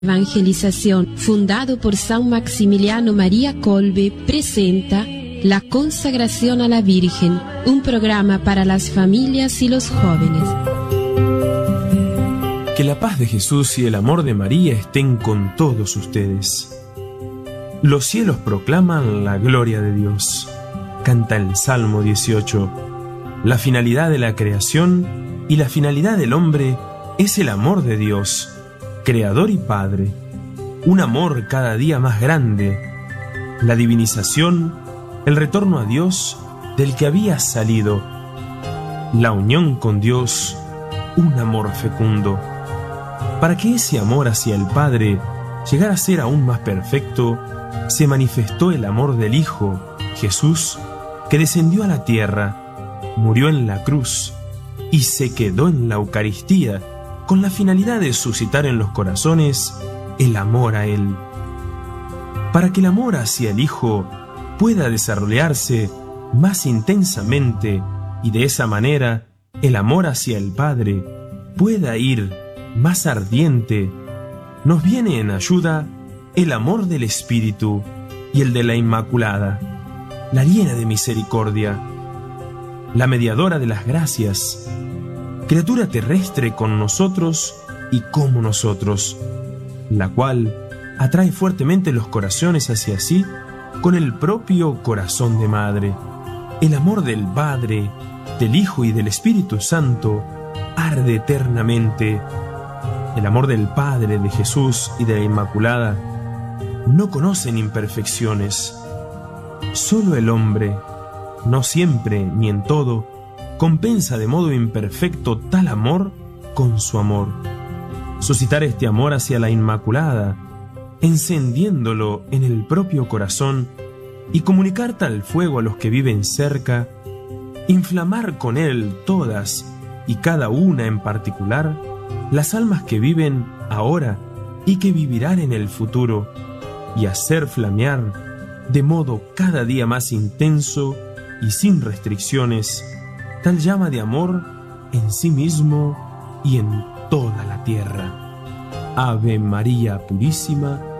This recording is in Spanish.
Evangelización, fundado por San Maximiliano María Kolbe, presenta La Consagración a la Virgen, un programa para las familias y los jóvenes. Que la paz de Jesús y el amor de María estén con todos ustedes. Los cielos proclaman la gloria de Dios. Canta el Salmo 18. La finalidad de la creación y la finalidad del hombre es el amor de Dios, Creador y Padre, un amor cada día más grande, la divinización, el retorno a Dios del que había salido, la unión con Dios, un amor fecundo. Para que ese amor hacia el Padre llegara a ser aún más perfecto, se manifestó el amor del Hijo, Jesús, que descendió a la tierra, murió en la cruz y se quedó en la Eucaristía, con la finalidad de suscitar en los corazones el amor a Él. Para que el amor hacia el Hijo pueda desarrollarse más intensamente y de esa manera el amor hacia el Padre pueda ir más ardiente, nos viene en ayuda el amor del Espíritu y el de la Inmaculada, la llena de misericordia, la mediadora de las gracias, criatura terrestre con nosotros y como nosotros, la cual atrae fuertemente los corazones hacia sí con el propio corazón de madre. El amor del Padre, del Hijo y del Espíritu Santo arde eternamente. El amor del Padre, de Jesús y de la Inmaculada no conocen imperfecciones. Solo el hombre, no siempre ni en todo, compensa de modo imperfecto tal amor con su amor. Suscitar este amor hacia la Inmaculada, encendiéndolo en el propio corazón y comunicar tal fuego a los que viven cerca, inflamar con él todas y cada una en particular, las almas que viven ahora y que vivirán en el futuro, y hacer flamear de modo cada día más intenso y sin restricciones tal llama de amor en sí mismo y en toda la tierra. Ave María Purísima,